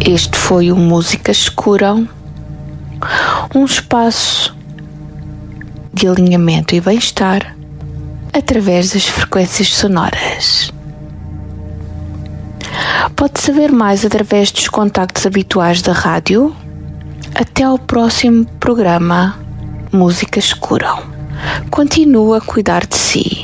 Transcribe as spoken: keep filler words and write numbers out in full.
Este foi o Músicas Curam, um espaço de alinhamento e bem-estar através das frequências sonoras. Pode saber mais através dos contactos habituais da rádio. Até ao próximo programa Músicas Curam. Continua a cuidar de si.